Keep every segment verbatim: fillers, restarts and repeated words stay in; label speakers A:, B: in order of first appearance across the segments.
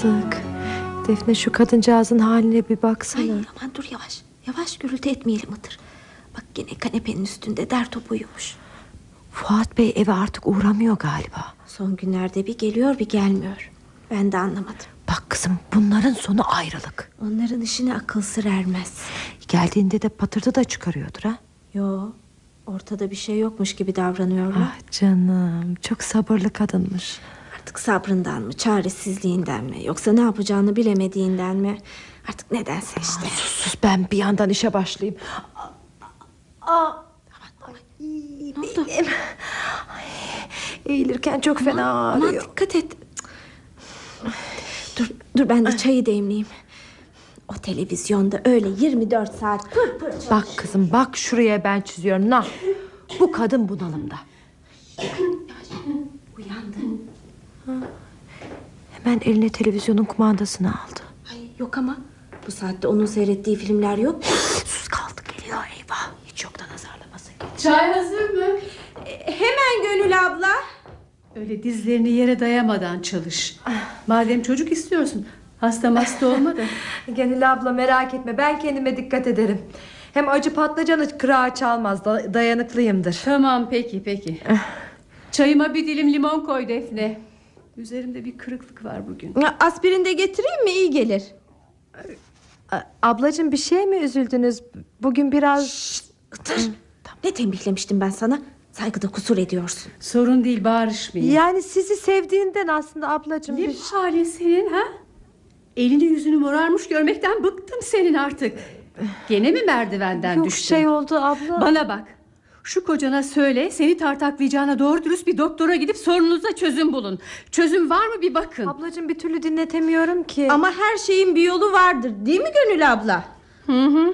A: Yazık. Defne, şu kadıncağızın haline bir baksana.
B: Ay, aman dur, yavaş. Yavaş, gürültü etmeyelim Hıdır. Bak gene kanepenin üstünde der top uyumuş.
A: Fuat Bey eve artık uğramıyor galiba.
B: Son günlerde bir geliyor bir gelmiyor. Ben de anlamadım.
A: Bak kızım, bunların sonu ayrılık.
B: Onların işine akıl sır ermez.
A: Geldiğinde de patırtı da çıkarıyordur ha.
B: Yo, ortada bir şey yokmuş gibi davranıyorlar.
A: Ah canım, çok sabırlı kadınmış.
B: Artık sabrından mı, çaresizliğinden mi, yoksa ne yapacağını bilemediğinden mi? Artık nedense işte.
A: Aa, sus sus, ben bir yandan işe başlayayım. Aa,
B: Ne oldu?
A: benim. Ay, eğilirken çok fena
B: Aman,
A: ağrıyor.
B: aman dikkat et. Dur, dur ben de çayı demleyeyim. O televizyonda öyle yirmi dört saat pır pır çalışıyor.
A: Bak kızım, bak şuraya ben çiziyorum. Nah, bu kadın bunalımda.
B: Uyandı.
A: Hemen eline televizyonun kumandasını aldı.
B: Ay, yok ama bu saatte onun seyrettiği filmler yok.
A: Sus, kaldı geliyor, eyvah. Hiç yoktan azarlamasın.
C: Çay hazır mı?
B: E, hemen Gönül abla.
C: Öyle dizlerini yere dayamadan çalış. Madem çocuk istiyorsun, hasta hasta olma da.
A: Gönül abla, merak etme, ben kendime dikkat ederim. Hem acı patlıcanı kırağı çalmaz, da- dayanıklıyımdır.
C: Tamam, peki peki. Çayıma bir dilim limon koy Defne. Üzerimde bir kırıklık var bugün.
B: Aspirin de getireyim mi, iyi gelir.
A: A- Ablacığım, bir şeye mi üzüldünüz? Bugün biraz...
B: Itır. Ne tembihlemiştim ben sana? Saygıda kusur ediyorsun.
C: Sorun değil, bağırışmayın.
A: Yani sizi sevdiğinden aslında ablacığım.
C: Ne
A: bir-
C: bu halin senin ha? Elini yüzünü morarmış görmekten bıktım senin artık. Gene mi merdivenden
A: Yok,
C: düştün?
A: şey oldu abla.
C: Bana bak. Şu kocana söyle, seni tartaklayacağına doğru dürüst bir doktora gidip sorununuza çözüm bulun. Çözüm var mı bir bakın.
A: Ablacığım, bir türlü dinletemiyorum ki.
B: Ama her şeyin bir yolu vardır, değil mi Gönül abla?
C: Hı hı.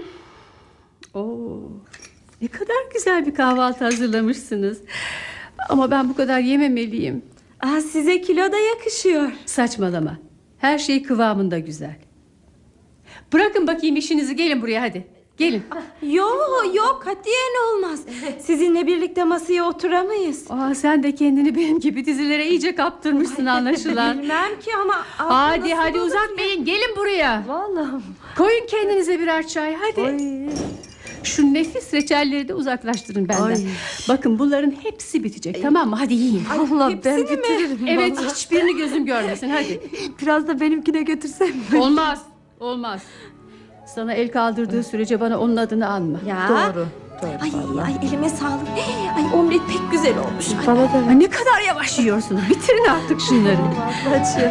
C: Oo, ne kadar güzel bir kahvaltı hazırlamışsınız. Ama ben bu kadar yememeliyim.
B: Aa, size kilo da yakışıyor.
C: Saçmalama. Her şey kıvamında güzel. Bırakın bakayım işinizi, gelin buraya hadi. Gelin.
B: Yok yok, katiyen olmaz. Sizinle birlikte masaya oturamayız.
C: Aa, sen de kendini benim gibi dizilere iyice kaptırmışsın anlaşılan.
B: Bilmem ki ama...
C: Hadi hadi uzatmayın, gelin buraya.
A: Vallahi.
C: Koyun kendinize birer çay hadi.
A: Ay.
C: Şu nefis reçelleri de uzaklaştırın benden.
A: Ay.
C: Bakın bunların hepsi bitecek, tamam mı? Hadi yiyin.
A: Allah, ben
B: hepsini mi?
A: bitiririm.
C: Evet,
A: vallahi.
C: hiçbirini gözüm görmesin, hadi.
A: Biraz da benimkine götürsem mi?
C: Olmaz, olmaz. Sana el kaldırdığı sürece bana onun adını anma.
B: Ya.
A: Doğru. Doğru
B: Ay,
A: vallahi.
B: ay elime sağlık. Ay omlet pek güzel olmuş. Ay,
A: Bana da
C: Ay, ne kadar yavaş yiyorsunuz. Bitirin artık şunları.
A: ablacığım.